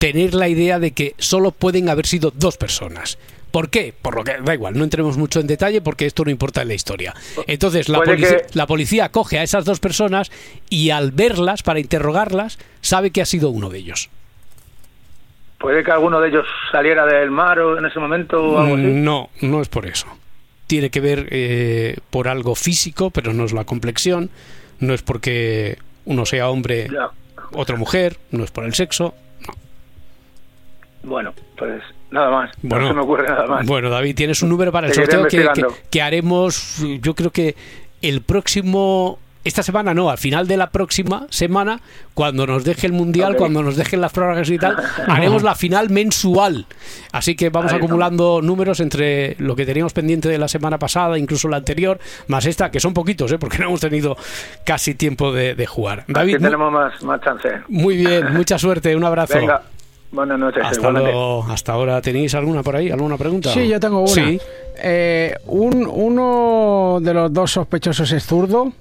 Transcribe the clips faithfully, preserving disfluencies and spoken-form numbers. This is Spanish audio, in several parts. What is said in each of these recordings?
tener la idea de que solo pueden haber sido dos personas. ¿Por qué? Por lo que da igual, no entremos mucho en detalle porque esto no importa en la historia. Entonces la policía, que... la policía coge a esas dos personas y al verlas, para interrogarlas, sabe que ha sido uno de ellos. ¿Puede que alguno de ellos saliera del mar o en ese momento o algo así? No, no es por eso. Tiene que ver eh, por algo físico, pero no es la complexión, no es porque uno sea hombre, ya. Otra mujer, no es por el sexo, no. Bueno, pues nada más, bueno, no se me ocurre nada más. Bueno, David, tienes un número para el sorteo que, que, que haremos, yo creo que el próximo... Esta semana no, al final de la próxima semana, cuando nos deje el Mundial, okay. cuando nos dejen las prórrogas y tal, haremos la final mensual. Así que vamos Ahí acumulando está. números entre lo que teníamos pendiente de la semana pasada, incluso la anterior, más esta, que son poquitos, ¿eh? Porque no hemos tenido casi tiempo de, de jugar. David, Aquí tenemos más, más chance. Muy bien, mucha suerte, un abrazo. Venga. Buenas noches. Hasta, luego, hasta ahora. ¿Tenéis alguna por ahí? ¿Alguna pregunta? Sí, yo tengo una. ¿Sí? Eh, un, ¿Uno de los dos sospechosos es zurdo?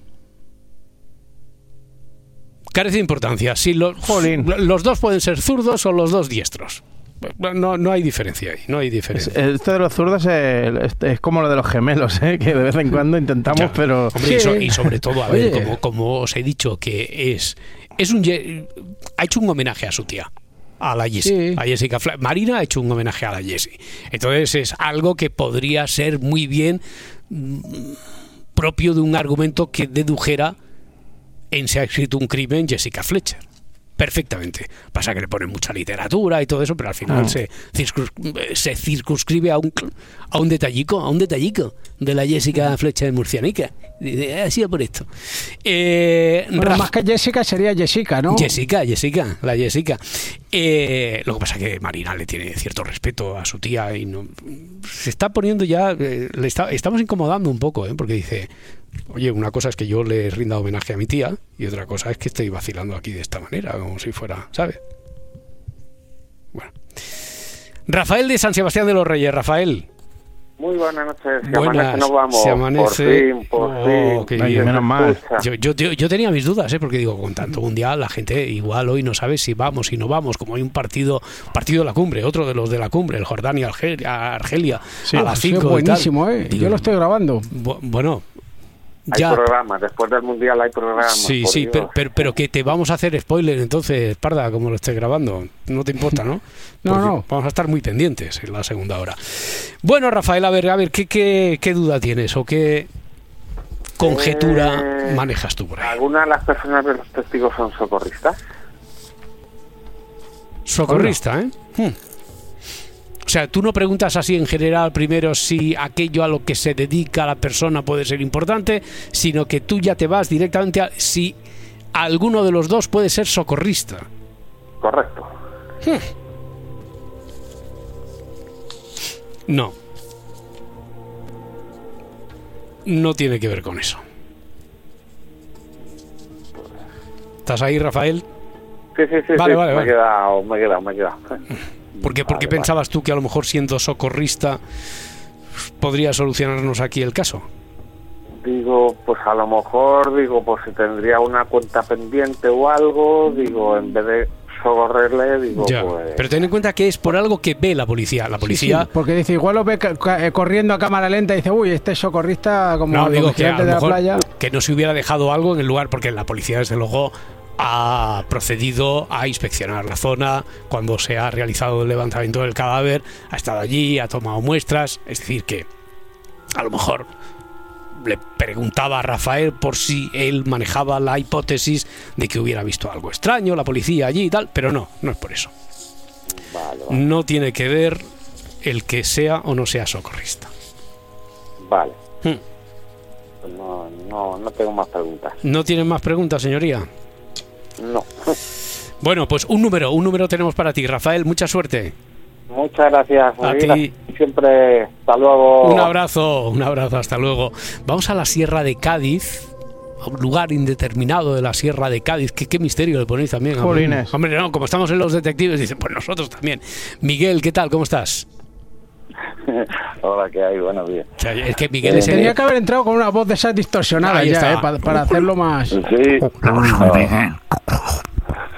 Carece de importancia. Si los, los dos pueden ser zurdos o los dos diestros. No, no hay diferencia ahí, no hay diferencia. Esto de los zurdos es, es como lo de los gemelos, ¿eh? Que de vez en cuando intentamos, ya, pero... Hombre, sí. y, so, y sobre todo, a ver, como, como os he dicho, que es... es un ha hecho un homenaje a su tía. A la Jessie, sí. a Jessica Fle- Marina ha hecho un homenaje a la Jessie. Entonces es algo que podría ser muy bien mmm, propio de un argumento que dedujera en Se ha escrito un crimen Jessica Fletcher. Perfectamente. Pasa que le ponen mucha literatura y todo eso, pero al final oh. se, circuns- se circunscribe a un, a un detallico, a un detallico de la Jessica Fletcher de Murcianica. Ha sido por esto. Eh, bueno, Raf- más que Jessica sería Jessica, ¿no? Jessica, Jessica, la Jessica. Eh, lo que pasa es que Marina le tiene cierto respeto a su tía y no se está poniendo ya, eh, le está, estamos incomodando un poco, ¿eh? Porque dice, oye, una cosa es que yo le rinda homenaje a mi tía y otra cosa es que estoy vacilando aquí de esta manera, como si fuera, ¿sabes? Bueno. Rafael de San Sebastián de los Reyes. Rafael. Muy buenas noches. Se buenas, amanece, nos vamos. Se amanece. Por fin, por oh, fin. Ay, menos mal. Yo, yo, yo, yo tenía mis dudas, ¿eh? Porque digo, con tanto mundial, la gente igual hoy no sabe si vamos, si no vamos. Como hay un partido partido de la cumbre, otro de los de la cumbre, el Jordania, Argelia, Argelia sí, a las cinco. Es buenísimo, ¿eh? Digo, yo lo estoy grabando. Bu- bueno. Hay Ya. programas, después del Mundial hay programas. Sí, sí, pero, pero, pero que te vamos a hacer spoiler entonces, Parda, como lo estés grabando. No te importa, ¿no? No, Porque no. vamos a estar muy pendientes en la segunda hora. Bueno, Rafael, a ver, a ver, ¿qué, qué, qué duda tienes o qué conjetura eh, manejas tú por ahí? ¿Alguna de las personas de los testigos son socorristas? Socorrista, ¿eh? Hmm. O sea, tú no preguntas así en general primero si aquello a lo que se dedica la persona puede ser importante, sino que tú ya te vas directamente a si alguno de los dos puede ser socorrista. Correcto. Hmm. No. No tiene que ver con eso. ¿Estás ahí, Rafael? Sí, sí, sí. Vale, sí. vale, me, vale. He quedado, me he quedado, me he quedado. ¿Por qué, ¿por qué Vale, pensabas vale. tú que a lo mejor siendo socorrista podría solucionarnos aquí el caso? Digo, pues a lo mejor, digo, pues si tendría una cuenta pendiente o algo, digo, en vez de socorrerle, digo, Ya. pues... Pero ten en cuenta que es por algo que ve la policía. La policía... Sí, sí, porque dice, igual lo ve ca- ca- corriendo a cámara lenta y dice, uy, este socorrista como No, los digo que a vigilantes lo de la mejor playa. que no se hubiera dejado algo en el lugar, porque la policía desde luego ha procedido a inspeccionar la zona cuando se ha realizado el levantamiento del cadáver, ha estado allí, ha tomado muestras, es decir que a lo mejor le preguntaba a Rafael por si él manejaba la hipótesis de que hubiera visto algo extraño, la policía allí y tal, pero no, no es por eso. Vale, vale. No tiene que ver el que sea o no sea socorrista. Vale. Hmm. Pues no, no, no tengo más preguntas. ¿No tienen más preguntas, señoría? No. Bueno, pues un número, un número tenemos para ti, Rafael, mucha suerte. Muchas gracias. A Mira, ti. siempre, hasta luego. Un abrazo, un abrazo, hasta luego. Vamos a la Sierra de Cádiz, a un lugar indeterminado de la Sierra de Cádiz. ¿Qué, qué misterio le ponéis también? Jolines. Hombre, no, como estamos en los detectives, dicen, pues nosotros también. Miguel, ¿qué tal? ¿Cómo estás? Hola, ¿qué hay? Buenos días. O sea, es que Miguel es el... Tenía que haber entrado con una voz de esas distorsionada Ahí ya, está. eh, para, para hacerlo más... Sí.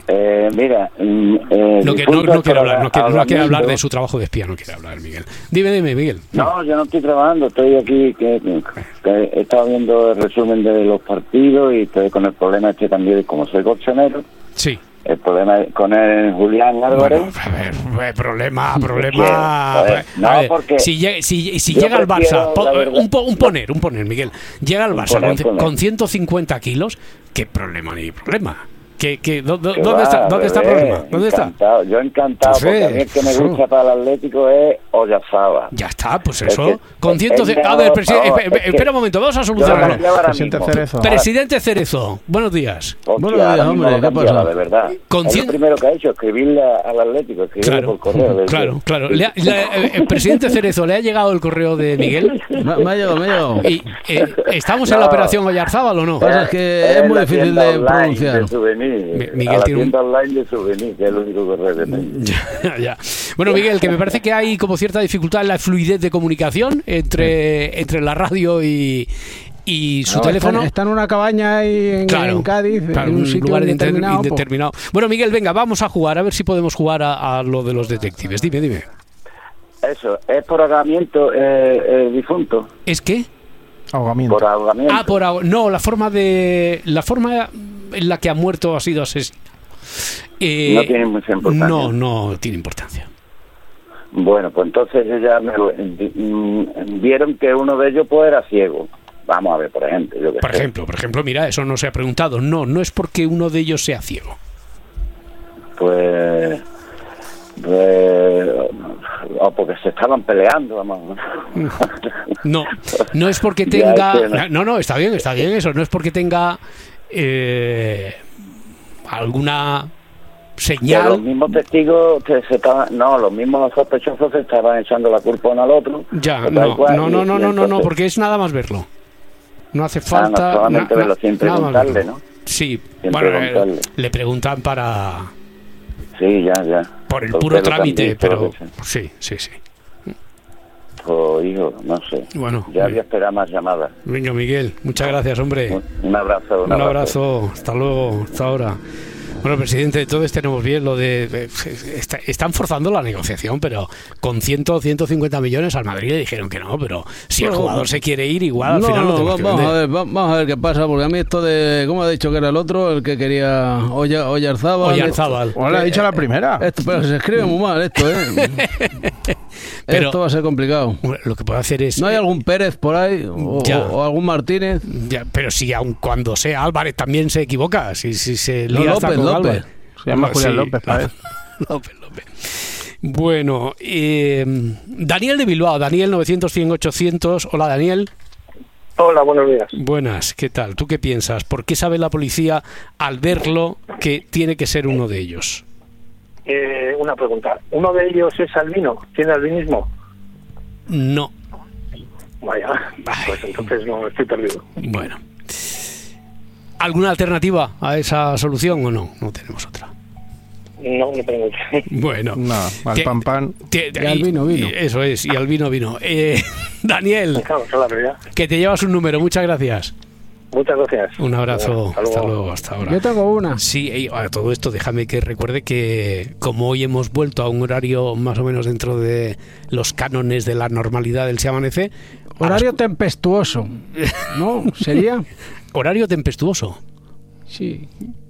Eh, mira, eh, no, que, no, no quiere hablar, no quiere, no quiere hablar de su trabajo de espía, no quiere hablar, Miguel. Dime, dime, Miguel. No, yo no estoy trabajando, estoy aquí, que, que he estado viendo el resumen de los partidos y estoy con el problema este también, como soy colchonero. Sí. El problema con el Julián Álvarez. Bueno, a ver, pues, problema, problema. A ver, no, a ver, porque si llega, si, si llega al Barça, po, un, po, un poner, un poner, Miguel. Llega al Barça poner, con, poner. con ciento cincuenta kilos, ¿qué problema ni problema? ¿Qué, qué, do, do, ¿Qué ¿Dónde, va, está, ¿Dónde está el problema? ¿Dónde encantado, está? Yo encantado, Pues, porque a mí el que me gusta para el Atlético es Oyarzabal. Ya está, pues eso. Es que, con ciento. A ver, presidente, no, espera, espera un momento, vamos a solucionarlo. Presidente Cerezo. Presidente Cerezo, buenos días. Hostia, Buenos días, hombre, ¿qué pasa? De verdad. Con es cien... lo primero que ha hecho, escribirle al Atlético, escribirle Claro, por correo. claro, claro. Le ha, le, el presidente Cerezo, ¿le ha llegado el correo de Miguel? Me, me ha llegado, me ha llegado. Y, eh, ¿Estamos No. en la operación Oyarzábal o no? Pasa es que es muy la difícil tienda de online pronunciar. De souvenir, Mi- a Miguel la tiene un- tienda online de souvenir, que es el único correo que tengo. Ya, ya. Bueno, Miguel, que me parece que hay como cierta dificultad en la fluidez de comunicación entre, entre la radio y, y su No, teléfono. Está, está en una cabaña ahí en, Claro, en Cádiz, claro, en un sitio lugar indeterminado. po. indeterminado. Bueno, Miguel, venga, vamos a jugar, a ver si podemos jugar a, a lo de los detectives. Dime, dime. Eso, es por ahogamiento eh, eh, difunto. ¿Es qué? Ahogamiento. Por ahogamiento. Ah, por aho- no, la forma de la forma en la que ha muerto ha sido asesinado. Eh, No tiene mucha importancia. No, no tiene importancia. Bueno, pues entonces ellos ya me, mm, vieron que uno de ellos pues era ciego. Vamos a ver, por ejemplo. Yo que Por sé. ejemplo, por ejemplo, mira, eso no se ha preguntado. No, no es porque uno de ellos sea ciego. Pues, pues, o porque se estaban peleando, vamos. No, no es porque Ya, tenga. es que no. No, no, está bien, está bien eso. No es porque tenga eh, alguna Que los señal. mismos testigos que se estaban, no, los mismos sospechosos se estaban echando la culpa uno al otro. Ya, Tal no, cual, no, y- no, no, y no, no, no, entonces- porque es nada más verlo. No hace Ah, no, falta. solamente na- verlo na- sin nada más preguntarle, verlo. ¿no? Sí, Sin bueno, eh, preguntarle. le preguntan para. Sí, ya, ya. Por el Por puro pedo trámite, también, todo pero. eso. Sí, sí, sí. Pues, hijo, no sé. Bueno, Ya eh, voy a esperar más llamadas. venga, Miguel, muchas gracias, hombre. Un, un abrazo, un, Un abrazo, hasta luego, hasta ahora. Bueno, presidente, entonces tenemos bien lo de... de- está- están forzando la negociación, pero con cien, ciento cincuenta millones al Madrid le dijeron que no, pero si el No, jugador se quiere ir, igual al No, final lo no, tenemos va- que vamos a vender. ver, va- vamos a ver qué pasa, porque a mí esto de, ¿cómo ha dicho que era el otro? El que quería Oya- Oyarzábal. Oyarzábal. Esto- ¿O le ha dicho la primera? Esto, pero se escribe muy mal esto, ¿eh? Pero- esto va a ser complicado. Lo que puede hacer es... ¿No hay algún Pérez por ahí? O, Ya. o algún Martínez? Ya, pero si aun cuando sea Álvarez también se equivoca, si, si se No, lía López, hasta con López. Álvarez. Se llama No, Julián sí, López, ¿sabes? López, López. Bueno, eh, Daniel de Bilbao, Daniel novecientos, cien, ochocientos. Hola, Daniel. Hola, buenos días. Buenas, ¿qué tal? ¿Tú qué piensas? ¿Por qué sabe la policía al verlo que tiene que ser uno de ellos? Eh, una pregunta. ¿Uno de ellos es albino? ¿Tiene albinismo? No. Vaya, pues entonces no, estoy perdido. Bueno. ¿Alguna alternativa a esa solución o no? No tenemos otra. No, no tengo. Bueno. No, al Te- pan pan. te- Y al vino, vino. y- Eso es, y al vino, vino. Eh, Daniel, Claro, claro, ya. que te llevas un número, muchas gracias. Muchas gracias. Un abrazo, Hasta hasta luego. luego, hasta ahora. Yo tengo una. Sí, y a todo esto déjame que recuerde que como hoy hemos vuelto a un horario más o menos dentro de los cánones de la normalidad del Se Amanece, a Horario las- tempestuoso. ¿No? ¿Sería? horario tempestuoso. Sí.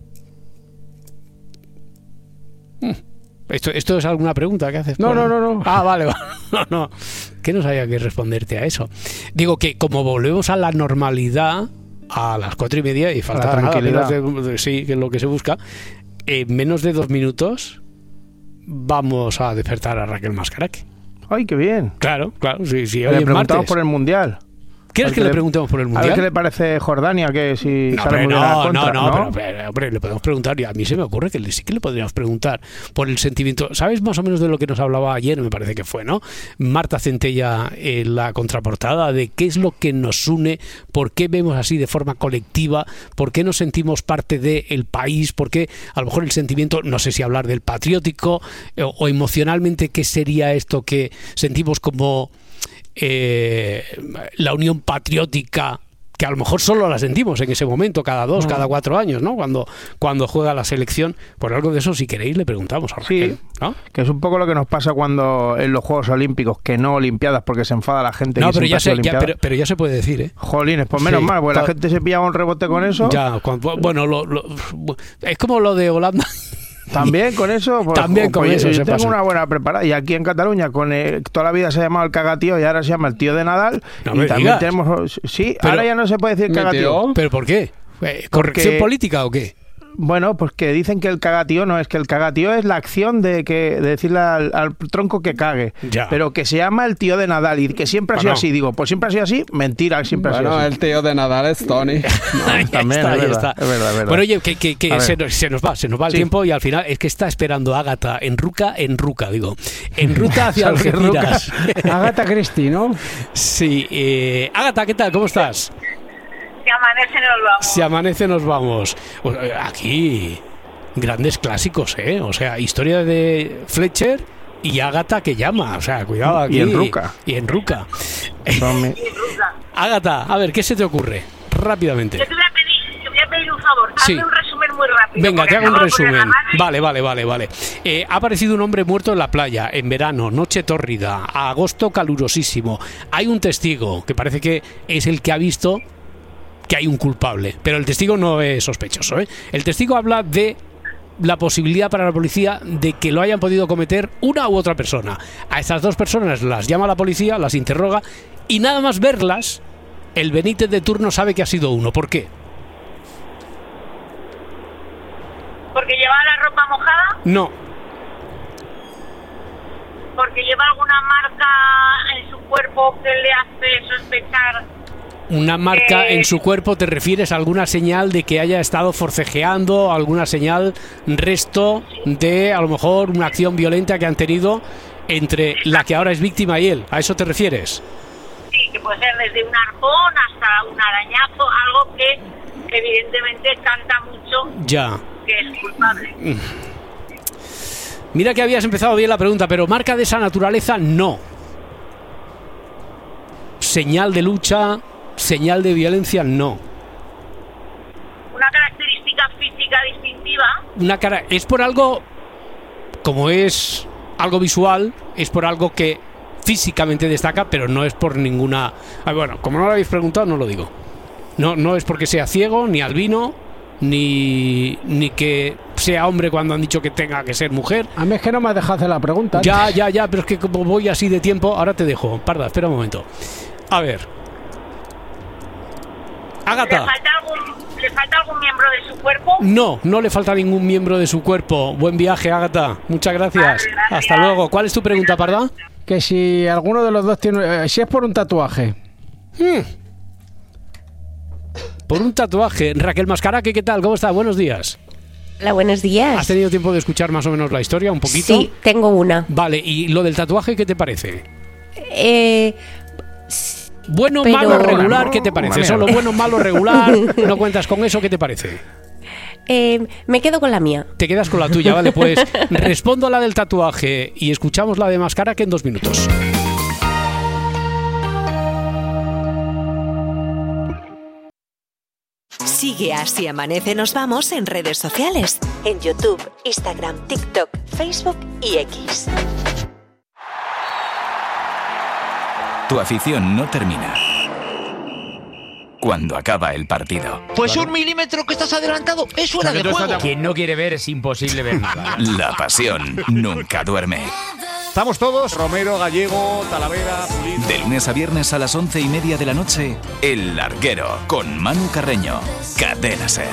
¿Esto, ¿Esto es alguna pregunta que haces? No, por- no, no, no. Ah, vale, vale. No, no. Que no sabía que responderte a eso. Digo que como volvemos a la normalidad a las cuatro y media y falta la nada, tranquilidad. menos de- de- sí, que es lo que se busca, en menos de dos minutos vamos a despertar a Raquel Mascaraque. ¡Ay, qué bien! Claro, claro, sí, sí, hoy Le es preguntamos martes. por el Mundial. ¿Quieres a ver que qué le le- preguntemos por el A ver qué Mundial? le parece Jordania, que si No, sale hombre, muy bien a la no, contra, no, no, pero, pero, hombre, le podemos preguntar, y a mí se me ocurre que le- sí que le podríamos preguntar por el sentimiento. ¿Sabes más o menos de lo que nos hablaba ayer? Me parece que fue, ¿no? Marta Centella en la contraportada, de qué es lo que nos une, por qué vemos así de forma colectiva, por qué nos sentimos parte del país, por qué a lo mejor el sentimiento, no sé si hablar del patriótico eh, o emocionalmente, qué sería esto que sentimos como... Eh, la unión patriótica que a lo mejor solo la sentimos en ese momento, cada dos, Mm. cada cuatro años, ¿no? Cuando, cuando juega la selección, por algo de eso, si queréis, le preguntamos a Raquel, Sí, ¿no? que es un poco lo que nos pasa cuando en los Juegos Olímpicos, que no Olimpiadas, porque se enfada la gente. No, que pero siempre ya, ha sido sé, ya, Olimpiadas. pero, pero ya se puede decir, ¿eh? Jolines, pues menos Sí, mal, porque to- la gente se pilla un rebote con eso. Ya, cuando- bueno, lo, lo- es como lo de Holanda. También con eso, pues, También con pues, eso yo se tengo pasa. una buena preparada. Y aquí en Cataluña, con el- toda la vida se ha llamado el cagatío y ahora se llama el tío de Nadal. No y me también digas. tenemos. Sí, Pero- ahora ya no se puede decir Mi cagatío. tío. ¿Pero por qué? Eh, ¿Corrección Porque- política o qué? Bueno, pues que dicen que el cagatío no es que el cagatío es la acción de que de decirle al, al tronco que cague, Ya. pero que se llama el tío de Nadal y que siempre ha sido Bueno. así. Digo, pues siempre ha sido así, mentira, siempre ha Bueno, sido así. el tío de Nadal es Tony. Ahí también, está, es ahí verdad, está. es verdad, es verdad. Bueno, oye, que, que- que A se, ver. nos, se nos va, se nos va el Sí. tiempo y al final es que está esperando Ágata en ruca, en ruca, digo, en ruta hacia Salve, Algeciras. Agatha Christie, ¿no? Sí, eh, Ágata, ¿qué tal? ¿Cómo estás? Si amanece nos vamos. Si amanece nos vamos. Pues, eh, aquí, grandes clásicos, ¿eh? O sea, historia de Fletcher y Ágata que llama. O sea, cuidado aquí. Y en ruca. Y en ruca. Son mi- Ágata, a ver, ¿qué se te ocurre? Rápidamente. Yo te voy a pedir, te voy a pedir un favor. Sí. Hazme un resumen muy rápido. Venga, porque te hago un acabo de poner resumen. la radio. Vale, vale, vale, vale. Eh, ha aparecido un hombre muerto en la playa, en verano, noche tórrida, agosto calurosísimo. Hay un testigo que parece que es el que ha visto que hay un culpable, pero el testigo no es sospechoso, ¿eh? El testigo habla de la posibilidad para la policía de que lo hayan podido cometer una u otra persona. A estas dos personas las llama la policía, las interroga y nada más verlas, el Benítez de turno sabe que ha sido uno. ¿Por qué? Porque lleva la ropa mojada, No. porque lleva alguna marca en su cuerpo que le hace sospechar. Una marca Eh, en su cuerpo, ¿te refieres a alguna señal de que haya estado forcejeando, alguna señal, resto de a lo mejor una acción violenta que han tenido entre la que ahora es víctima y él? ¿A eso te refieres? Sí, que puede ser desde un arpón hasta un arañazo, algo que evidentemente canta mucho Ya. que es culpable. Mira que habías empezado bien la pregunta, pero marca de esa naturaleza no. Señal de lucha, señal de violencia no. Una característica física distintiva. Una cara, es por algo, como es algo visual, es por algo que físicamente destaca, pero no es por ninguna. Ah, bueno, como no lo habéis preguntado, no lo digo. No, no es porque sea ciego, ni albino, ni, ni que sea hombre cuando han dicho que tenga que ser mujer. A mí es que no me has dejado hacer la pregunta. Ya, ya, ya, pero es que como voy así de tiempo, ahora te dejo. Parda, espera un momento. A ver. ¿Le Ágata. falta algún, ¿Le falta algún miembro de su cuerpo? No, no le falta ningún miembro de su cuerpo. Buen viaje, Ágata. Muchas gracias. Vale, gracias. Hasta luego. ¿Cuál es tu pregunta, Parda? Que si alguno de los dos tiene... eh, si es por un tatuaje. Hmm. Por un tatuaje. Raquel Mascaraque, ¿qué tal? ¿Cómo estás? Buenos días. Hola, buenos días. ¿Has tenido tiempo de escuchar más o menos la historia? ¿Un poquito? Sí, tengo una. Vale, ¿y lo del tatuaje qué te parece? Eh, Bueno, Pero- malo, regular, ¿qué te parece? Una Solo mierda. bueno, malo, regular. No cuentas con eso, ¿qué te parece? eh, me quedo con la mía. Te quedas con la tuya, vale, pues respondo a la del tatuaje y escuchamos la de Mascaraque en dos minutos. Sigue a Si Amanece Nos Vamos en redes sociales, en YouTube, Instagram, TikTok, Facebook y X. Tu afición no termina cuando acaba el partido. Pues un milímetro que estás adelantado es fuera de juego. Quien no quiere ver es imposible ver nada. La pasión nunca duerme. Estamos todos, Romero, Gallego, Talavera, Pulido. De lunes a viernes a las once y media de la noche, El Larguero, con Manu Carreño. Cadena Ser.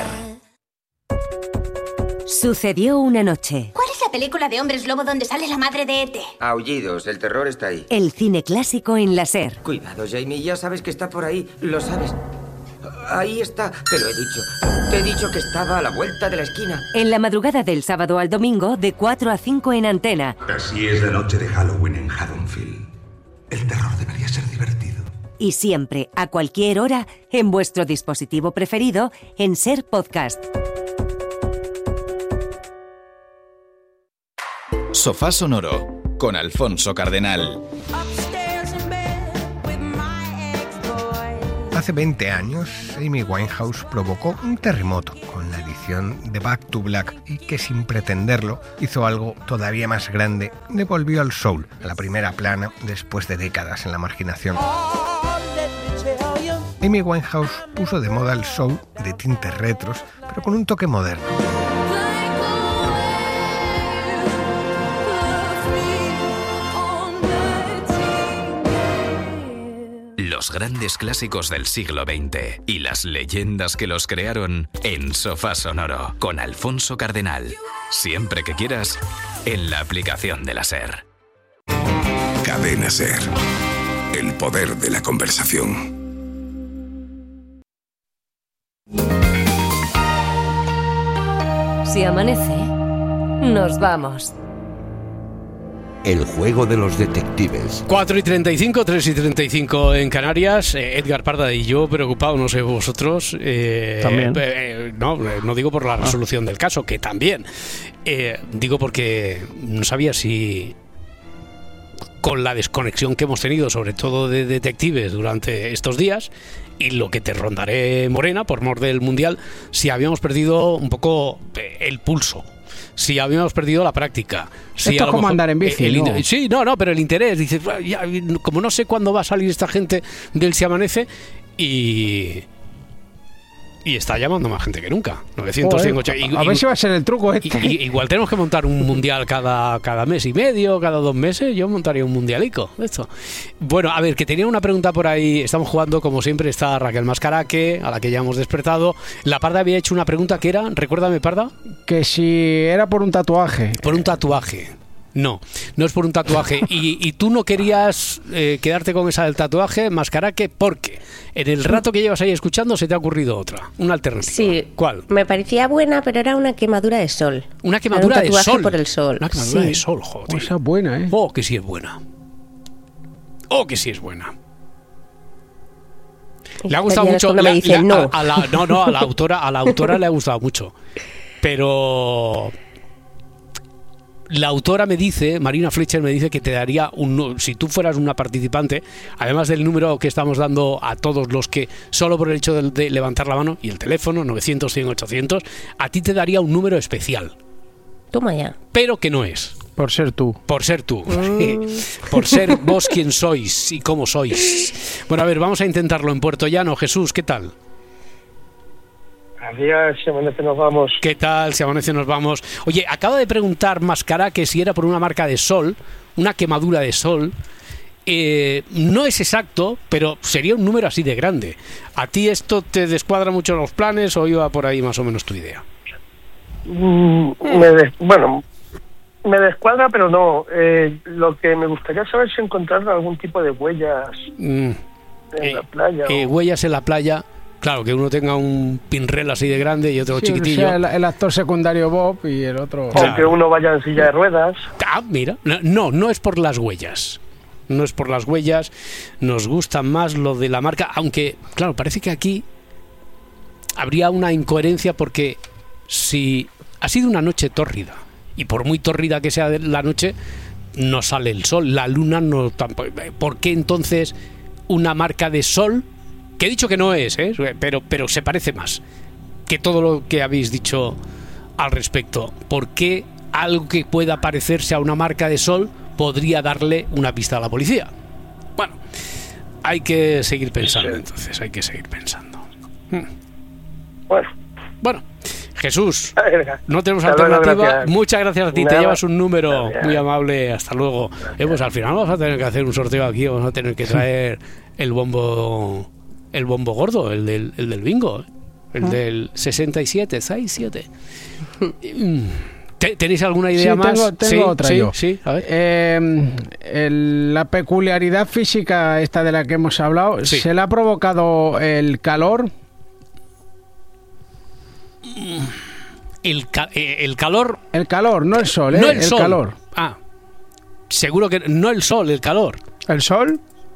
Sucedió una noche. ¿Cuál es la película de hombres lobo donde sale la madre de E T? Aullidos, el terror está ahí. El cine clásico en la Ser. Cuidado, Jamie, ya sabes que está por ahí, lo sabes. Ahí está, te lo he dicho. Te he dicho que estaba a la vuelta de la esquina. En la madrugada del sábado al domingo, de cuatro a cinco en Antena. Así es la noche de Halloween en Haddonfield. El terror debería ser divertido. Y siempre, a cualquier hora, en vuestro dispositivo preferido, en Ser Podcast. Sofá Sonoro, con Alfonso Cardenal. Hace veinte años, Amy Winehouse provocó un terremoto con la edición de Back to Black y que sin pretenderlo hizo algo todavía más grande, devolvió al soul a la primera plana después de décadas en la marginación. Amy Winehouse puso de moda el soul de tintes retros, pero con un toque moderno. Los grandes clásicos del siglo veinte y las leyendas que los crearon en Sofá Sonoro con Alfonso Cardenal. Siempre que quieras, en la aplicación de la SER. Cadena SER. El poder de la conversación. Si amanece, nos vamos. El juego de los detectives. cuatro y treinta y cinco, tres y treinta y cinco en Canarias. eh, Edgar Parda y yo preocupados, no sé vosotros. Eh, También. eh, no, no digo por la resolución ah. del caso, que también. Eh, digo porque no sabía si, con la desconexión que hemos tenido, sobre todo de detectives durante estos días, y lo que te rondaré, Morena, por mor del Mundial, si habíamos perdido un poco el pulso. Si habíamos perdido la práctica. Si Esto es como mejor, andar en bici, el, ¿no? el, Sí, no, no, pero el interés. Dices, ya, como no sé cuándo va a salir esta gente del Si Amanece, y... Y está llamando más gente que nunca. novecientos, cien, ochenta, y, a ver y, si va a ser el truco este. Y, y, igual tenemos que montar un mundial cada, cada mes y medio, cada dos meses. Yo montaría un mundialico de esto. Bueno, a ver, que tenía una pregunta por ahí. Estamos jugando, como siempre, está Raquel Mascaraque, a la que ya hemos despertado. La Parda había hecho una pregunta que era, recuérdame, Parda. Que si era por un tatuaje. Por un tatuaje. No, no es por un tatuaje. Y, y tú no querías eh, quedarte con esa del tatuaje, Mascaraque, porque en el rato que llevas ahí escuchando se te ha ocurrido otra, una alternativa. Sí. ¿Cuál? Me parecía buena, pero era una quemadura de sol. Una quemadura un de sol. por el sol. Una quemadura sí. de sol, joder. Oh, esa es buena, ¿eh? Oh, que sí es buena. Oh, que sí es buena. Le ha gustado mucho. La, dice, la, no. A, a la, no, no, a la autora, a la autora le ha gustado mucho. Pero la autora me dice, Marina Fletcher me dice que te daría un, si tú fueras una participante, además del número que estamos dando a todos los que, solo por el hecho de, de levantar la mano y el teléfono, novecientos, cien, ochocientos, a ti te daría un número especial. Toma ya. Pero que no es. Por ser tú. Por ser tú. Mm. Por ser vos quien sois y cómo sois. Bueno, a ver, vamos a intentarlo en Puerto Llano. Jesús, ¿qué tal? Días, Si Amanece nos vamos. ¿Qué tal? Si Amanece nos vamos. Oye, acaba de preguntar Mascaraque si era por una marca de sol, una quemadura de sol. Eh, no es exacto, pero sería un número así de grande. ¿A ti esto te descuadra mucho los planes o iba por ahí más o menos tu idea? Mm, me des, bueno, me descuadra, pero no. Eh, lo que me gustaría saber es si encontrar algún tipo de huellas mm. en eh, la playa. Eh, o... Huellas en la playa. Claro, que uno tenga un pinrel así de grande y otro sí, chiquitillo. O sea, el, el actor secundario Bob y el otro... O claro. Que uno vaya en silla de ruedas. Ah, mira. No, no es por las huellas. No es por las huellas. Nos gusta más lo de la marca. Aunque, claro, parece que aquí habría una incoherencia porque si ha sido una noche tórrida, y por muy tórrida que sea la noche, no sale el sol. La luna no... Tampoco, ¿por qué entonces una marca de sol? Que he dicho que no es, ¿eh? pero, pero se parece más que todo lo que habéis dicho al respecto. ¿Por qué algo que pueda parecerse a una marca de sol podría darle una pista a la policía? Bueno, hay que seguir pensando entonces, hay que seguir pensando. Hmm. Bueno. Bueno, Jesús, no tenemos hasta alternativa. Luego, gracias. Muchas gracias a ti, Nada. Te llevas un número Gracias. muy amable. Hasta luego. Eh, pues al final vamos a tener que hacer un sorteo aquí, vamos a tener que traer el bombo... El bombo gordo, el del, el del bingo, el ¿Ah? del sesenta y siete, seis, siete. ¿Tenéis alguna idea sí, más? Tengo, tengo sí, otra sí, yo. Sí, a ver. Eh, el, la peculiaridad física esta de la que hemos hablado, sí. ¿se le ha provocado el calor? El, ca el calor... El calor, no el sol, ¿eh? No el, el sol. calor. Ah, seguro que no el sol, el calor. ¿El sol?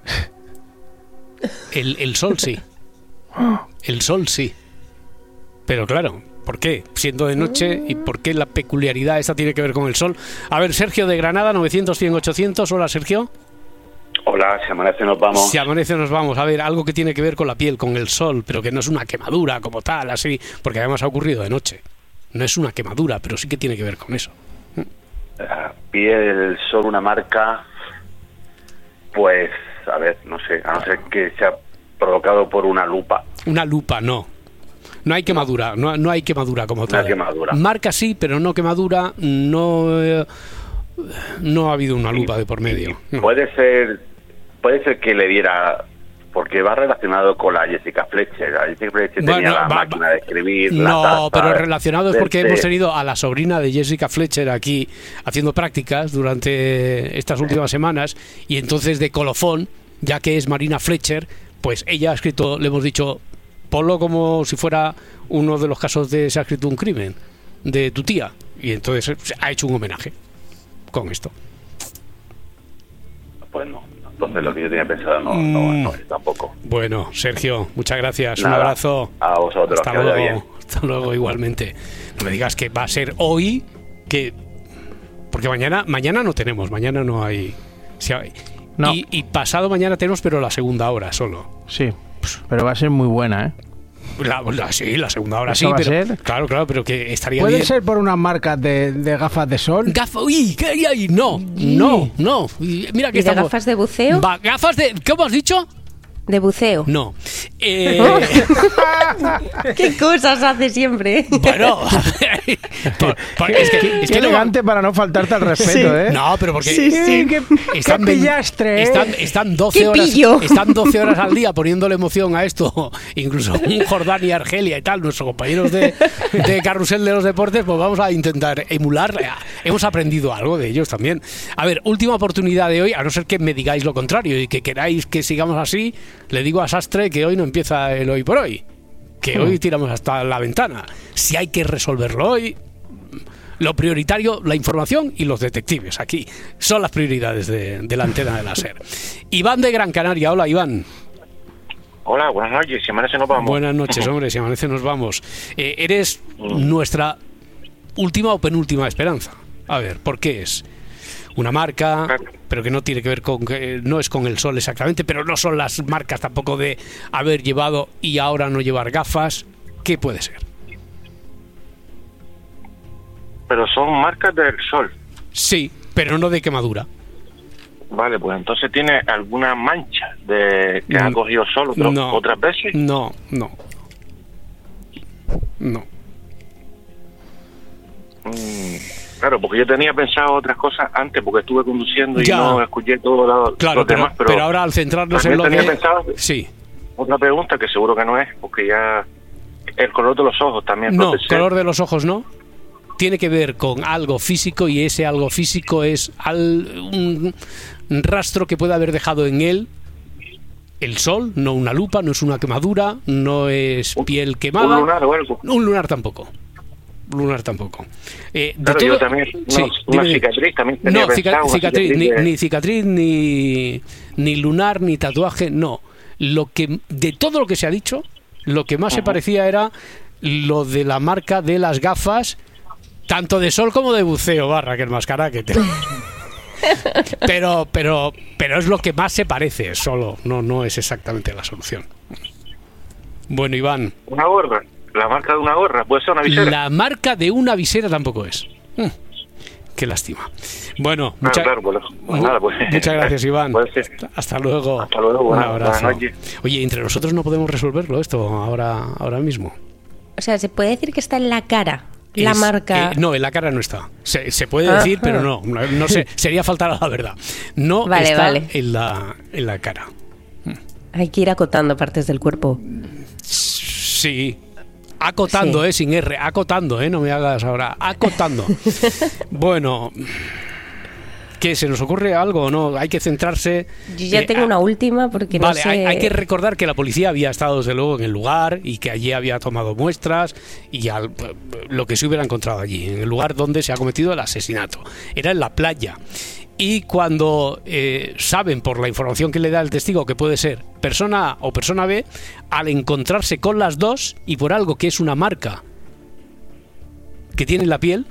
El, el sol sí. El sol sí. Pero claro, ¿por qué? Siendo de noche, ¿y por qué la peculiaridad esta tiene que ver con el sol? A ver, Sergio de Granada, novecientos, cien, ochocientos. Hola, Sergio. Hola, Hola, si amanece nos vamos. Si amanece nos vamos. A ver, algo que tiene que ver con la piel, con el sol, pero que no es una quemadura como tal, así, porque además ha ocurrido de noche. No es una quemadura, pero sí que tiene que ver con eso. La piel, sol, una marca, pues, a ver, no sé, a no ser que sea provocado por una lupa. Una lupa, no. No hay quemadura, no, no hay quemadura como tal. No hay quemadura. Marca sí, pero no quemadura, no... Eh, no ha habido una lupa de por medio. No. Puede ser, puede ser que le diera, porque va relacionado con la Jessica Fletcher. La Jessica Fletcher Bueno, tenía la va- máquina de escribir. No, la taza, pero relacionado es porque desde- hemos tenido a la sobrina de Jessica Fletcher aquí haciendo prácticas durante estas últimas semanas, y entonces de colofón, ya que es Marina Fletcher, pues ella ha escrito, le hemos dicho, ponlo como si fuera uno de los casos de se ha escrito un crimen de tu tía, y entonces ha hecho un homenaje con esto. Pues no, entonces lo que yo tenía pensado no, no, no es tampoco. Bueno, Sergio, muchas gracias, Nada, un abrazo. a vosotros, Hasta que vaya luego, bien. hasta luego igualmente. No me digas que va a ser hoy, que porque mañana mañana no tenemos, mañana no hay, sí hay. No. Y, y pasado mañana tenemos, pero la segunda hora solo. Sí, pero va a ser muy buena, ¿eh? La, la- sí, la segunda hora ¿Eso sí, va a pero ser? claro, claro, pero que estaría ¿Puede bien. ser por unas marcas de, de gafas de sol? Gafas, uy, ¿qué hay ahí? No, no, no. Y mira que ¿Y de estamos. gafas de buceo? Va, gafas de, ¿cómo has dicho? De buceo. No. Eh, ¿Qué cosas hace siempre? Bueno, por- por- es que, es Qué que no- elegante para no faltarte al respeto, Sí. ¿eh? No, pero porque Sí, sí, qué- están, qué ven- pillastre, ¿eh? están, están doce Qué horas pillo. están doce horas al día poniéndole emoción a esto, incluso un Jordán y Argelia y tal, nuestros compañeros de, de Carrusel de los Deportes, pues vamos a intentar emular. Hemos aprendido algo de ellos también. A ver, última oportunidad de hoy, a no ser que me digáis lo contrario y que queráis que sigamos así, le digo a Sastre que hoy no empieza el hoy por hoy, que hoy tiramos hasta la ventana. Si hay que resolverlo hoy, lo prioritario, la información y los detectives. Aquí son las prioridades de, de la antena de la SER. Iván de Gran Canaria. Hola, Iván. Hola, buenas noches. Si amanece nos vamos. Buenas noches, hombre. Si amanece nos vamos. Eh, eres nuestra última o penúltima esperanza. A ver, ¿por qué es? Una marca, pero que no tiene que ver con, que no es con el sol exactamente, pero no son las marcas tampoco de haber llevado y ahora no llevar gafas. ¿Qué puede ser? Pero son marcas del sol. Sí, pero no de quemadura. Vale, pues entonces tiene alguna mancha de que ha Mm, cogido sol otro- no. otras veces. No, no. No. Mm, claro, porque yo tenía pensado otras cosas antes, porque estuve conduciendo y Ya. no escuché todo lo, Claro, los pero, demás, pero, pero ahora al centrarnos en también lo tenía que... pensado Sí. otra pregunta que seguro que no es, porque ya el color de los ojos también No, puede ser. color de los ojos no. Tiene que ver con algo físico y ese algo físico es al, un rastro que puede haber dejado en él el sol, no una lupa, no es una quemadura, no es piel quemada. un lunar o algo. Un lunar tampoco. Lunar tampoco. Eh, de Claro, todo- yo también, no, Sí, una dime, dime. cicatriz también tenía No, cica- pensado, una cicatriz, cicatriz ni, de- ni cicatriz, ni, ni lunar, ni tatuaje, no. Lo que, de todo lo que se ha dicho, lo que más se parecía era lo de la marca de las gafas, tanto de sol como de buceo, barra, que el mascara que te... pero, pero, pero es lo que más se parece, solo, no, no es exactamente la solución. Bueno, Iván. Una gorra, la marca de una gorra, puede ser una visera. La marca de una visera tampoco es. Mm, qué lástima. Bueno, Ah, mucha- claro, pues, pues nada, pues. muchas gracias, Iván. Puede ser. Hasta luego. Hasta luego, Un buenas- abrazo. buenas noches. Oye, entre nosotros no podemos resolverlo esto ahora, ahora mismo. O sea, se puede decir que está en la cara, la Es- marca. eh, no, en la cara no está. Se, se puede Ah. decir, pero no. No, no sé, sería faltar a la verdad. No Vale, está vale. En, la, en la cara. Hay que ir acotando partes del cuerpo. Sí. Acotando, Sí. eh, sin R. Acotando, eh. No me hagas ahora. Acotando. Bueno. ¿Qué? ¿Se nos ocurre algo o no? Hay que centrarse. Yo ya eh, tengo una última porque Vale, no sé... hay, hay que recordar que la policía había estado desde luego en el lugar y que allí había tomado muestras y al- lo que se hubiera encontrado allí, en el lugar donde se ha cometido el asesinato. Era en la playa. Y cuando eh, saben por la información que le da el testigo que puede ser persona A o persona B, al encontrarse con las dos y por algo que es una marca que tiene en la piel,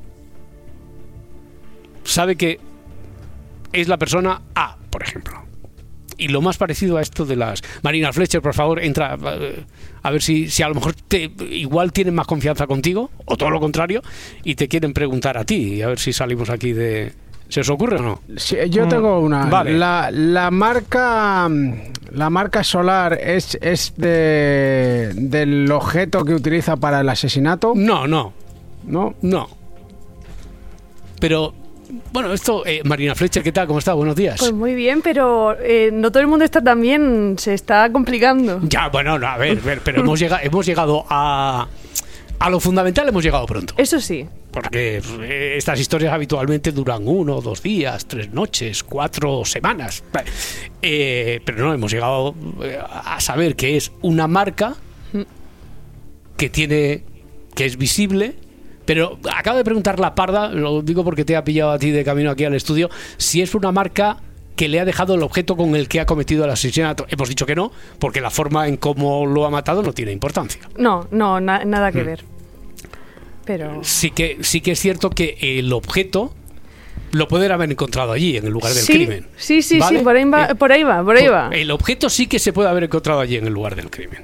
sabe que es la persona A, por ejemplo. y lo más parecido a esto de las... Marina Fletcher, por favor, entra a ver si, si a lo mejor te, igual tienen más confianza contigo, o todo lo contrario, y te quieren preguntar a ti, y a ver si salimos aquí de... ¿Se os ocurre o no? Sí, yo tengo una. Vale. La, la marca la marca solar es, es de, del objeto que utiliza para el asesinato. No, no. ¿No? No. Pero, bueno, esto... Eh, Marina Fletcher, ¿qué tal? ¿Cómo está? Buenos días. Pues muy bien, pero eh, no todo el mundo está tan bien, se está complicando. Ya, bueno, no, a ver, ver pero hemos llegado, hemos llegado a... A lo fundamental hemos llegado pronto. Eso sí. Porque eh, estas historias habitualmente duran uno, dos días, tres noches, cuatro semanas. Eh, pero no, hemos llegado a saber que es una marca que tiene, que es visible. Pero acabo de preguntar la Parda, lo digo porque te ha pillado a ti de camino aquí al estudio, si es una marca que le ha dejado el objeto con el que ha cometido el asesinato. Hemos dicho que no, porque la forma en cómo lo ha matado no tiene importancia. No, no, na- nada que Mm. ver. Pero... Sí que, sí que es cierto que el objeto lo pueden haber encontrado allí, en el lugar del sí, crimen. Sí, sí, ¿Vale? sí, por ahí va, Eh, por ahí va, por ahí va. El objeto sí que se puede haber encontrado allí, en el lugar del crimen.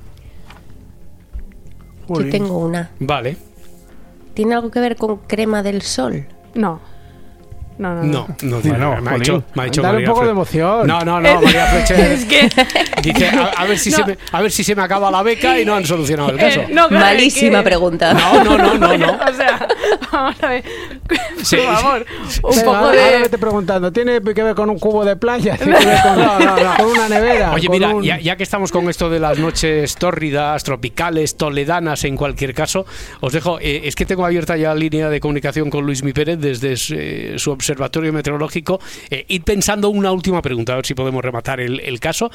Yo tengo una. Vale. ¿Tiene algo que ver con crema del sol? No. No, no, No, no, tiene Bueno, nada. me ha jolín, dicho, me ha dicho dale un María poco Fle- de emoción. No, no, no, María Fletcher. Es que... Dice, a, a ver si No. se me, a ver si se me acaba la beca y no han solucionado el caso. Eh, no, claro, Malísima es que- pregunta. No, no, no, no, no. O sea, vamos a ver. Sí, Por favor, un Venga, poco ahora de... me estoy preguntando, ¿tiene que ver con un cubo de playa? ¿Tiene que ver con, No, no, no. con una nevera? Oye, con mira, un- ya, ya que estamos con esto de las noches tórridas, tropicales, toledanas, en cualquier caso, os dejo, eh, es que tengo abierta ya línea de comunicación con Luismi Pérez desde eh, su observatorio meteorológico. Eh, ir pensando una última pregunta, a ver si podemos rematar el, el caso,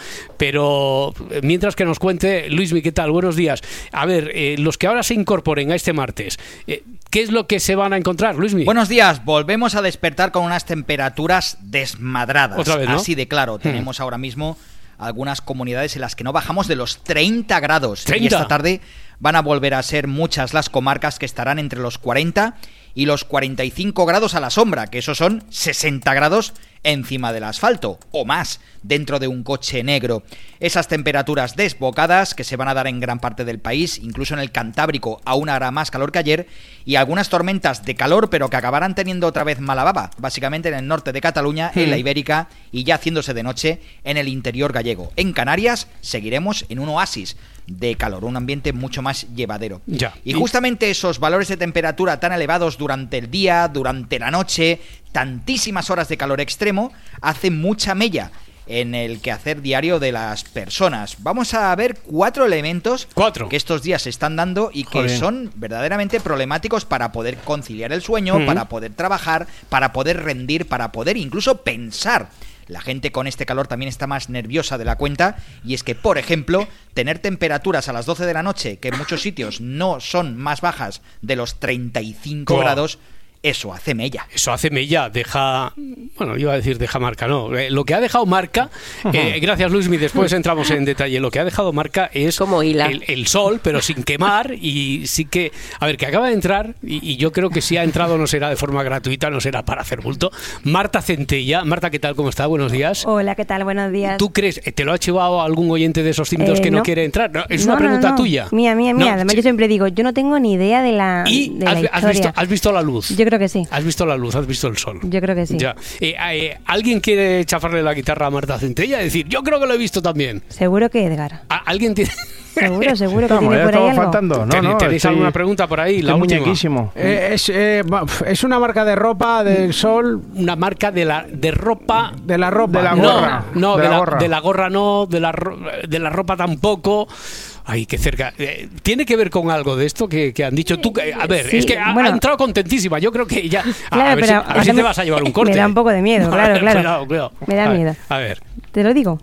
pero eh, mientras que nos cuente, Luismi, ¿qué tal? Buenos días. A ver, eh, los que ahora se incorporen a este martes, eh, ¿qué es lo que se van a encontrar, Luismi? Buenos días, volvemos a despertar con unas temperaturas desmadradas. Otra vez, ¿no? Así de claro, Hmm. tenemos ahora mismo algunas comunidades en las que no bajamos de los treinta grados. ¿treinta? Y esta tarde van a volver a ser muchas las comarcas que estarán entre los cuarenta y los cuarenta y cinco grados a la sombra, que esos son sesenta grados encima del asfalto, o más, dentro de un coche negro. Esas temperaturas desbocadas que se van a dar en gran parte del país, incluso en el Cantábrico aún hará más calor que ayer, y algunas tormentas de calor, pero que acabarán teniendo otra vez mala baba, básicamente en el norte de Cataluña, en la Ibérica, y ya haciéndose de noche en el interior gallego. En Canarias seguiremos en un oasis de calor, un ambiente mucho más llevadero. Ya. Y justamente esos valores de temperatura tan elevados durante el día, durante la noche, tantísimas horas de calor extremo, hacen mucha mella en el quehacer diario de las personas. Vamos a ver cuatro elementos Cuatro. que estos días se están dando y que Joder. son verdaderamente problemáticos para poder conciliar el sueño, Ujú. para poder trabajar, para poder rendir, para poder incluso pensar. La gente con este calor también está más nerviosa de la cuenta, y es que, por ejemplo, tener temperaturas a las doce de la noche, que en muchos sitios no son más bajas de los treinta y cinco Oh. grados, eso hace mella. Eso hace mella, deja... Bueno, iba a decir deja marca, no. Eh, lo que ha dejado marca, eh, gracias Luismi, después entramos en detalle, lo que ha dejado marca es el, el sol, pero sin quemar, y sí que... A ver, que acaba de entrar, y, y yo creo que si ha entrado no será de forma gratuita, no será para hacer bulto. Marta Centella. Marta, ¿qué tal? ¿Cómo está? Buenos días. Hola, ¿qué tal? Buenos días. ¿Tú crees, te lo ha chivado algún oyente de esos cimientos Eh, que no, no. quiere entrar? No, es No, una no, pregunta no. tuya. Mía, mía, mía. No, Además, sí. yo siempre digo, yo no tengo ni idea de la, Y de has, la has historia. visto, has visto la luz. Yo creo que sí. Has visto la luz, has visto el sol. Yo creo que sí. Ya. Eh, eh, ¿Alguien quiere chafarle la guitarra a Marta Centella y decir, yo creo que lo he visto también? Seguro que Edgar. ¿A- ¿Alguien tiene...? Seguro, seguro que Estamos, tiene ya por ahí estamos algo. faltando. No, ¿Ten- no, ¿Tenéis estoy- alguna pregunta por ahí? La estoy última. muñequísimo. Eh, es, eh, va, es una marca de ropa del sol. Una marca de la de ropa... De la ropa. De la No, gorra. no, de de, la la, gorra. de la gorra no, de la, ro- de la ropa tampoco. Ay, qué cerca. Eh, ¿Tiene que ver con algo de esto que, que han dicho tú? Que- a ver, Sí, es que ha, bueno. ha entrado contentísima. Yo creo que ya... a- Claro, a ver, si, pero a ver si ahora te me- vas a llevar un corte. Me da un poco de miedo, claro, claro. Cuidado, cuidado. Me da A ver, miedo. A ver. ¿Te lo digo?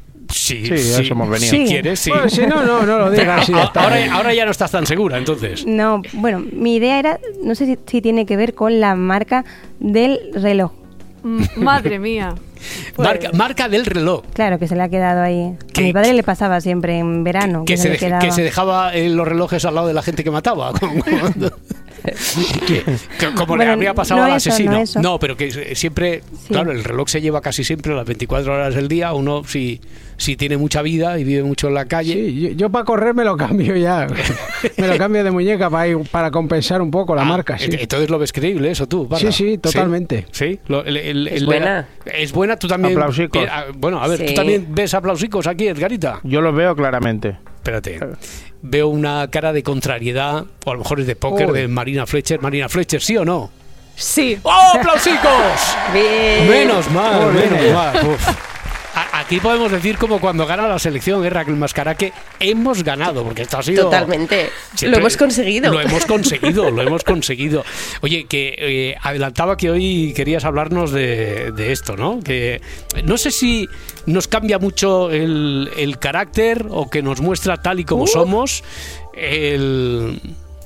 Sí, Sí, sí, a eso hemos venido. Si Sí. quieres, sí. Bueno, si no, no, no lo digas. sí, ya está. ahora, ahora ya no estás tan segura, entonces. No, bueno, mi idea era, no sé si, si tiene que ver con la marca del reloj. Mm, Madre mía. Pues- Marca, marca del reloj. Claro, que se le ha quedado ahí. ¿Qué? A mi padre le pasaba siempre en verano. Que, Que, se, se le deje- quedaba. que se dejaba eh, los relojes al lado de la gente que mataba. Como- cuando- que, que, como bueno, le habría pasado no al eso, asesino. No, no, pero que siempre, sí. claro, el reloj se lleva casi siempre las veinticuatro horas del día. Uno, si, si tiene mucha vida y vive mucho en la calle. Sí, yo, yo para correr me lo cambio ya. Me lo cambio de muñeca para, ir, para compensar un poco la ah, marca. Sí. Entonces lo ves creíble eso tú, Parra. Sí, sí, totalmente. Sí, sí. Lo, el, el, es el, buena. Es buena, tú también. Aplausicos. Eh, bueno, a ver, sí. ¿tú también ves aplausicos aquí, Edgarita? Yo los veo claramente. Espérate. Veo una cara de contrariedad, o a lo mejor es de póker, de Marina Fletcher. Marina Fletcher, ¿sí o no? Sí. ¡Oh, aplausicos! Bien. Menos mal, menos mal. Uf. Aquí podemos decir como cuando gana la selección, ¿eh, Raquel Mascaraque? Hemos ganado, porque esto ha sido... Totalmente. Lo hemos conseguido. Lo hemos conseguido, lo hemos conseguido. Oye, que eh, adelantaba que hoy querías hablarnos de, de esto, ¿no? Que no sé si nos cambia mucho el, el carácter o que nos muestra tal y como uh. somos el...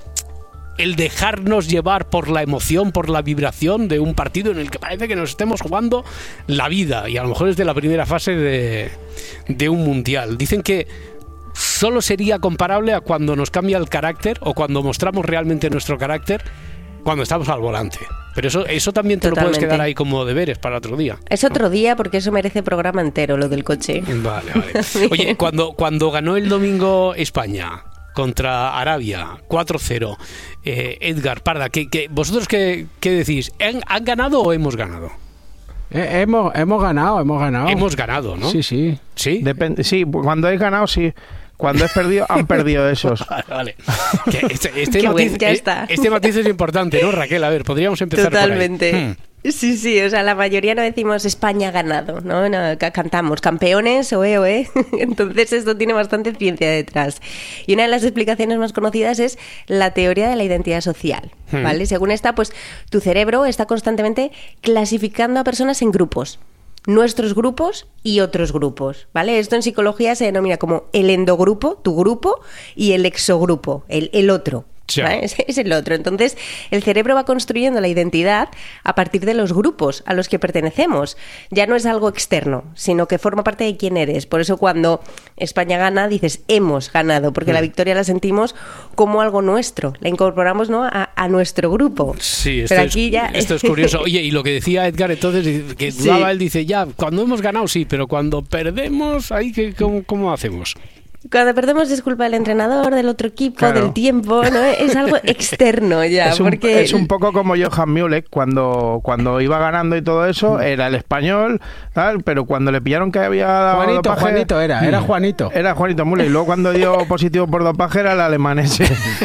el dejarnos llevar por la emoción, por la vibración de un partido en el que parece que nos estemos jugando la vida, y a lo mejor es de la primera fase de, de un mundial. Dicen que solo sería comparable a cuando nos cambia el carácter o cuando mostramos realmente nuestro carácter cuando estamos al volante. Pero eso, eso también te Totalmente. Lo puedes quedar ahí como deberes para otro día. Es otro día porque eso merece programa entero, lo del coche. Vale, vale. Oye, cuando, cuando ganó el domingo España contra Arabia, cuatro cero, eh, Edgar, Parda, ¿qué, qué, ¿vosotros qué, qué decís? ¿Han, ¿Han ganado o hemos ganado? Eh, hemos, hemos ganado, hemos ganado. Hemos ganado, ¿no? Sí, sí. ¿Sí? Depende, sí, cuando he ganado, sí. Cuando he perdido, han perdido esos. Vale, vale. Que este, este, matiz, bueno, ya está. este matiz es importante, ¿no, Raquel? A ver, podríamos empezar Totalmente. por ahí. Hmm. Sí, sí, o sea, la mayoría no decimos España ha ganado, ¿no? no cantamos campeones, oe, oe. Entonces esto tiene bastante ciencia detrás. Y una de las explicaciones más conocidas es la teoría de la identidad social, ¿vale? Hmm. Según esta, pues tu cerebro está constantemente clasificando a personas en grupos. Nuestros grupos y otros grupos, ¿vale? Esto en psicología se denomina como el endogrupo, tu grupo, y el exogrupo, el, el otro. ¿Vale? Es, es el otro. Entonces, el cerebro va construyendo la identidad a partir de los grupos a los que pertenecemos. Ya no es algo externo, sino que forma parte de quién eres. Por eso cuando España gana, dices, hemos ganado, porque mm. la victoria la sentimos como algo nuestro. La incorporamos, ¿no?, a, a nuestro grupo. Sí, esto, Pero aquí es, ya... esto es curioso. Oye, y lo que decía Edgar entonces, que dudaba, sí. él dice, ya, cuando hemos ganado, sí, pero cuando perdemos, ahí, ¿cómo, cómo hacemos? Cuando perdemos es culpa del entrenador, del otro equipo, claro. del tiempo, ¿no? Es algo externo ya. Es un, porque... es un poco como Johan Müller, cuando, cuando iba ganando y todo eso, era el español, tal, pero cuando le pillaron que había dado Juanito, dopaje... Juanito era, era Juanito. Era Juanito Müller, y luego cuando dio positivo por dopaje era el alemán ese.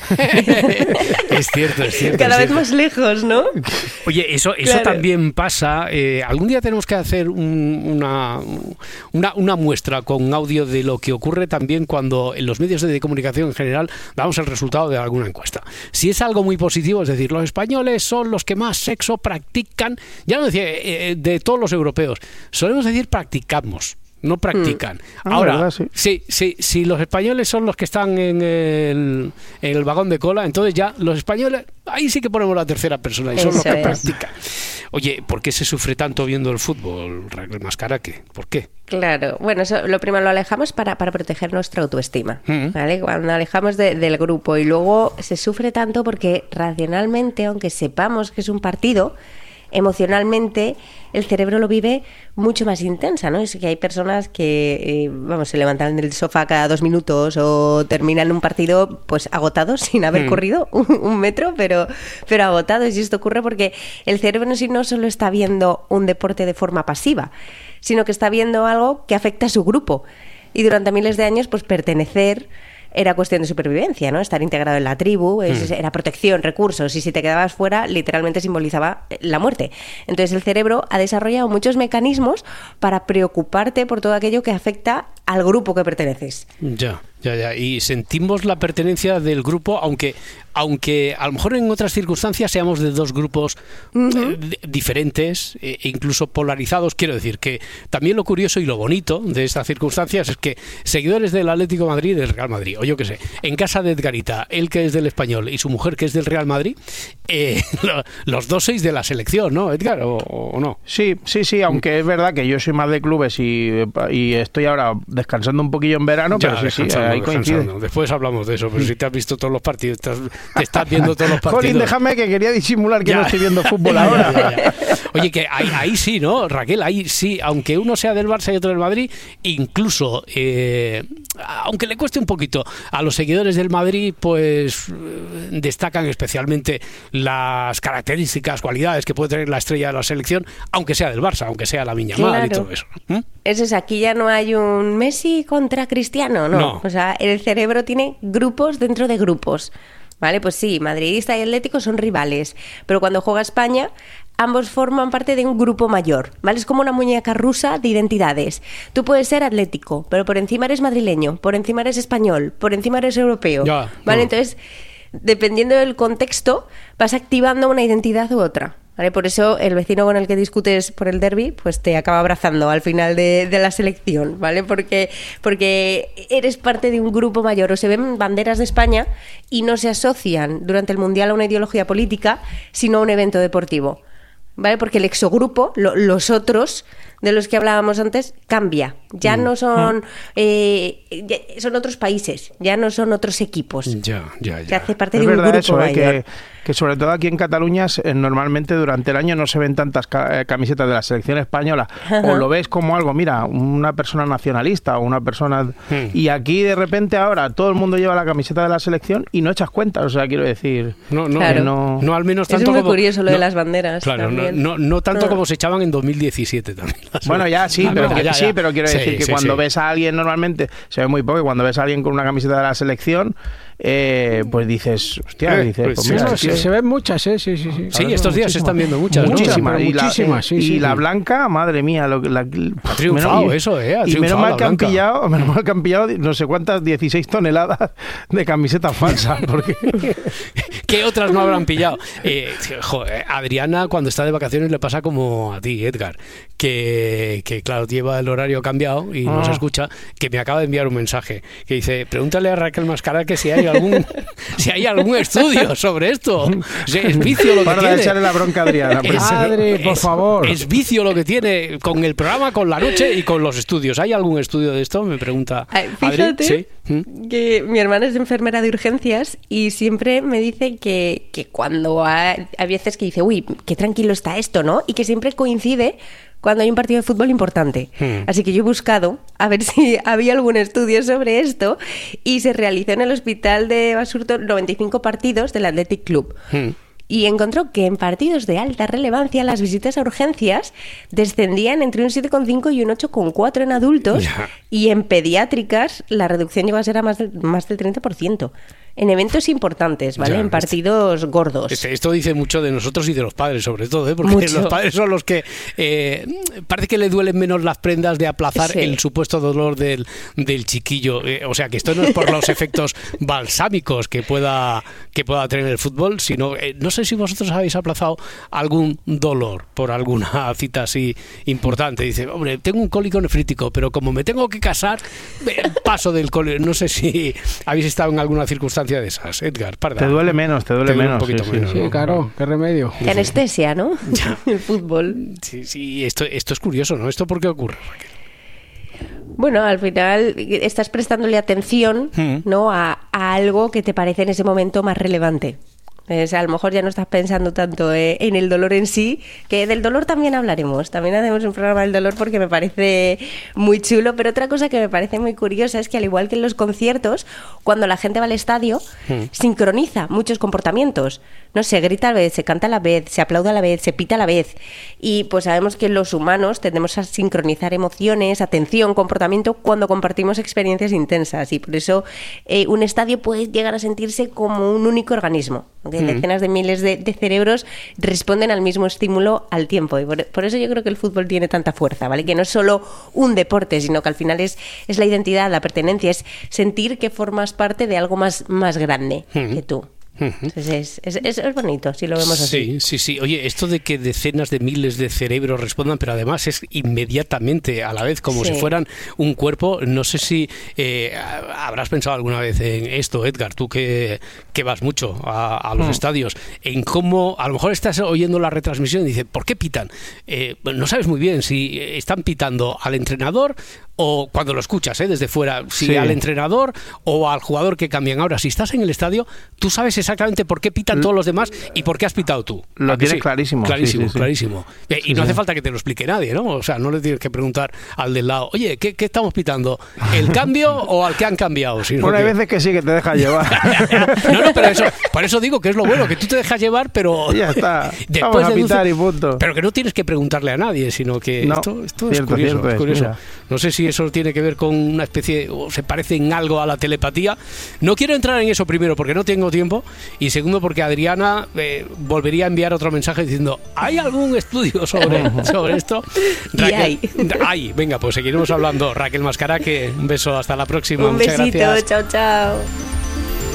Es cierto, es cierto. Cada es vez cierto. más lejos, ¿no? Oye, eso, eso claro. también pasa. Eh, algún día tenemos que hacer un, una, una, una muestra con audio de lo que ocurre también cuando en los medios de comunicación en general damos el resultado de alguna encuesta. Si es algo muy positivo, es decir, los españoles son los que más sexo practican, ya no decía eh, de todos los europeos, solemos decir practicamos. No practican. Mm. Ahora, ah, verdad, sí. sí, sí, si los españoles son los que están en el, en el vagón de cola, entonces ya los españoles, ahí sí que ponemos la tercera persona y son Eso los que es. practican. Oye, ¿por qué se sufre tanto viendo el fútbol, Raquel Mascaraque? ¿Por qué? Claro, bueno, eso, lo primero lo alejamos para, para proteger nuestra autoestima, mm. ¿vale? Cuando alejamos de, del grupo, y luego se sufre tanto porque racionalmente, aunque sepamos que es un partido, emocionalmente el cerebro lo vive mucho más intensa, ¿no? Es que hay personas que, eh, vamos, se levantan del sofá cada dos minutos o terminan un partido pues agotados sin haber mm. corrido un, un metro, pero, pero agotados. Y esto ocurre porque el cerebro en sí no solo está viendo un deporte de forma pasiva, sino que está viendo algo que afecta a su grupo. Y durante miles de años, pues pertenecer era cuestión de supervivencia, ¿no? Estar integrado en la tribu, es, era protección, recursos, y si te quedabas fuera, literalmente simbolizaba la muerte. Entonces el cerebro ha desarrollado muchos mecanismos para preocuparte por todo aquello que afecta al grupo que perteneces. Ya, ya, ya. Y sentimos la pertenencia del grupo, aunque, aunque a lo mejor en otras circunstancias seamos de dos grupos uh-huh. eh, diferentes e incluso polarizados. Quiero decir que también lo curioso y lo bonito de estas circunstancias es que seguidores del Atlético de Madrid y del Real Madrid, o yo qué sé, en casa de Edgarita, él que es del Español y su mujer que es del Real Madrid, eh, lo, los dos sois de la selección, ¿no, Edgar? ¿O, o no? Sí, sí, sí, aunque es verdad que yo soy más de clubes y, y estoy ahora descansando un poquillo en verano, ya, pero sí, sí, ahí coincide. descansando. Después hablamos de eso, pero si te has visto todos los partidos, estás, te estás viendo todos los partidos. Colin, déjame que quería disimular que ya. no estoy viendo fútbol ahora. Ya, ya, ya. Oye, que ahí, ahí sí, ¿no, Raquel? Ahí sí, aunque uno sea del Barça y otro del Madrid, incluso, eh, aunque le cueste un poquito, a los seguidores del Madrid, pues destacan especialmente las características, cualidades que puede tener la estrella de la selección, aunque sea del Barça, aunque sea la Miña Mal claro. y todo eso. ¿Mm? Eso es, aquí ya no hay un Messi contra Cristiano, ¿no? No. O sea, el cerebro tiene grupos dentro de grupos. Vale, pues sí, madridista y Atlético son rivales, pero cuando juega España, ambos forman parte de un grupo mayor, ¿vale? Es como una muñeca rusa de identidades. Tú puedes ser Atlético, pero por encima eres madrileño, por encima eres español, por encima eres europeo, ya, ¿vale? no. Entonces, dependiendo del contexto, vas activando una identidad u otra. ¿Vale? Por eso el vecino con el que discutes por el derbi, pues te acaba abrazando al final de, de la selección, ¿vale? Porque, porque eres parte de un grupo mayor, o se ven banderas de España y no se asocian durante el Mundial a una ideología política, sino a un evento deportivo, ¿vale? Porque el exogrupo, lo, los otros de los que hablábamos antes, cambia. Ya mm. no son... Eh, ya son otros países, ya no son otros equipos. Ya, ya, ya. Se hace parte es de un verdad grupo eso, mayor. eh, que, que sobre todo aquí en Cataluña eh, normalmente durante el año no se ven tantas ca- camisetas de la selección española. Ajá. O lo ves como algo, mira, una persona nacionalista o una persona... Hmm. Y aquí de repente ahora todo el mundo lleva la camiseta de la selección y no echas cuenta. O sea, quiero decir... No, no, Claro. no, no al menos tanto Es muy como... curioso lo no, de las banderas. Claro, no, también. no, no tanto Ah. como se echaban en dos mil diecisiete también. Bueno, ya sí, Ah, pero, no, que, ya, sí ya. pero quiero Sí, decir que sí, cuando sí. ves a alguien normalmente, se ve muy poco, y cuando ves a alguien con una camiseta de la selección, eh, pues dices, hostia, Eh, dices, pues pues sí, mira, No, tío, se, se ven muchas, ¿eh? Sí, sí, sí. Sí, Ahora estos días se están viendo muchas, ¿no? muchísimas. pero Y la, muchísimas, sí, y sí. la blanca, madre mía, lo, la, Ha triunfado menos- eso, ¿eh? Ha y menos triunfado mal la que han blanca. pillado, menos mal que han pillado no sé cuántas, dieciséis toneladas de camisetas falsas, porque ¿Qué otras no habrán pillado? Eh, joder, Adriana, cuando está de vacaciones, le pasa como a ti, Edgar, que, que claro, lleva el horario cambiado y no Ah. se escucha, que me acaba de enviar un mensaje que dice, pregúntale a Raquel Mascara que si hay algún si hay algún estudio sobre esto. Si es vicio lo que para tiene. echarle la bronca a Adriana. Es- Madre, por es- favor. Es vicio lo que tiene con el programa, con la noche y con los estudios. ¿Hay algún estudio de esto? Me pregunta Ay, Adri. fíjate Sí. ¿Mm? que mi hermana es enfermera de urgencias y siempre me dice que, que cuando hay, hay veces que dice, uy, qué tranquilo está esto, ¿no? Y que siempre coincide cuando hay un partido de fútbol importante. Hmm. Así que yo he buscado a ver si había algún estudio sobre esto y se realizó en el hospital de Basurto noventa y cinco partidos del Athletic Club. Hmm. Y encontró que en partidos de alta relevancia las visitas a urgencias descendían entre un siete coma cinco y un ocho coma cuatro en adultos Ya. y en pediátricas la reducción llegó a ser a más, de- más del treinta por ciento. En eventos importantes, ¿vale? Ya. En partidos gordos. Este- Esto dice mucho de nosotros y de los padres, sobre todo, ¿eh? Porque Mucho. los padres son los que eh, parece que le duelen menos las prendas de aplazar Sí. el supuesto dolor del, del chiquillo. Eh, o sea, que esto no es por los efectos balsámicos que pueda, que pueda tener el fútbol, sino, eh, no sé si vosotros habéis aplazado algún dolor por alguna cita así importante. Dice, hombre, tengo un cólico nefrítico, pero como me tengo que casar, eh, paso del cólico. No sé si habéis estado en alguna circunstancia de esas, Edgar, Parda. te duele menos, te duele Te duele un menos. poquito sí, sí. menos, Sí, ¿no? claro, qué remedio. Qué anestesia, ¿no? El fútbol. Sí, sí, esto, esto es curioso, ¿no? ¿Esto por qué ocurre, Raquel? Bueno, al final estás prestándole atención, Mm. ¿no? A, a algo que te parece en ese momento más relevante. O sea, a lo mejor ya no estás pensando tanto eh, en el dolor en sí, que del dolor también hablaremos. También hacemos un programa del dolor porque me parece muy chulo. Pero otra cosa que me parece muy curiosa es que, al igual que en los conciertos, cuando la gente va al estadio, Mm. sincroniza muchos comportamientos. No se grita a la vez, se canta a la vez, se aplaude a la vez, se pita a la vez. Y pues sabemos que los humanos tendemos a sincronizar emociones, atención, comportamiento cuando compartimos experiencias intensas. Y por eso eh, un estadio puede llegar a sentirse como un único organismo. Que Mm. decenas de miles de, de cerebros responden al mismo estímulo al tiempo. Y por, por eso yo creo que el fútbol tiene tanta fuerza, ¿vale? Que no es solo un deporte, sino que al final es, es la identidad, la pertenencia, es sentir que formas parte de algo más, más grande Mm. que tú. Uh-huh. Es, es, es, es bonito si lo vemos así. Sí, sí, sí. Oye, esto de que decenas de miles de cerebros respondan, pero además es inmediatamente a la vez, como sí. si fueran un cuerpo. No sé si eh, habrás pensado alguna vez en esto, Edgar, tú que, que vas mucho a, a los mm. estadios, en cómo a lo mejor estás oyendo la retransmisión y dices, ¿por qué pitan? Eh, no sabes muy bien si están pitando al entrenador o cuando lo escuchas ¿eh? desde fuera, si sí. al entrenador o al jugador que cambian. Ahora, si estás en el estadio, tú sabes exactamente por qué pitan todos los demás y por qué has pitado tú. Lo tienes sí? clarísimo. Clarísimo, sí, sí, sí. clarísimo. Sí, y no sí. hace falta que te lo explique nadie, ¿no? O sea, no le tienes que preguntar al del lado, oye, ¿qué, qué estamos pitando? ¿El cambio o al que han cambiado? Sino bueno, que... hay veces que sí, que te dejas llevar. no, no, pero eso, por eso digo que es lo bueno, que tú te dejas llevar, pero... Ya está. Después Vamos a pitar deduce... y punto. Pero que no tienes que preguntarle a nadie, sino que no, esto, esto cierto, es curioso. Cierto, es curioso. Mira. No sé si eso tiene que ver con una especie, o se parece en algo a la telepatía. No quiero entrar en eso primero porque no tengo tiempo y segundo porque Adriana eh, volvería a enviar otro mensaje diciendo, ¿hay algún estudio sobre, sobre esto? Raquel, y hay. Hay. Venga, pues seguiremos hablando. Raquel Mascara, que un beso, hasta la próxima. Un Muchas besito, gracias. chao, chao.